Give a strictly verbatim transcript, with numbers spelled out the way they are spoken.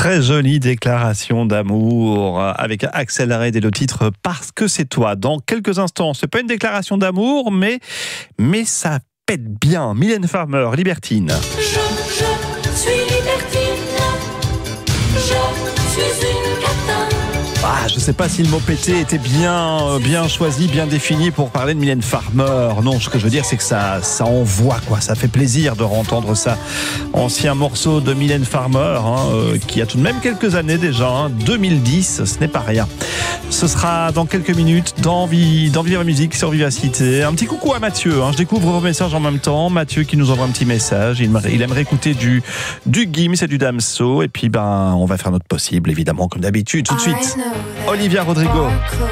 Très jolie déclaration d'amour avec Axel Red et le titre Parce que c'est toi. Dans quelques instants, c'est pas une déclaration d'amour, mais, mais ça pète bien. Mylène Farmer, Libertine. Je, je suis libertine, je suis une catin. Ah, je sais pas si le mot pété était bien, bien choisi, bien défini pour parler de Mylène Farmer. Non, ce que je veux dire, c'est que ça, ça envoie, quoi. Ça fait plaisir de entendre ça. Ancien morceau de Mylène Farmer, hein, euh, qui a tout de même quelques années déjà, hein, deux mille dix, ce n'est pas rien. Ce sera dans quelques minutes dans Envie, dans Vivre Musique sur Vivacité. Un petit coucou à Mathieu, hein. Je découvre vos messages en même temps. Mathieu qui nous envoie un petit message. Il, il aimerait écouter du, du Gims et du Damso. Et puis, ben, on va faire notre possible, évidemment, comme d'habitude. Tout de suite, Olivia Rodrigo.